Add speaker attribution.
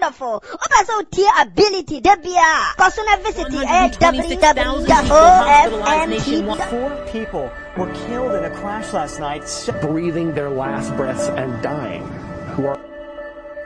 Speaker 1: wonderful. Also, tier ability, Debia. Personal visit, www.ofmt.
Speaker 2: 4 people were killed in a crash last night, breathing their last breaths and dying, who are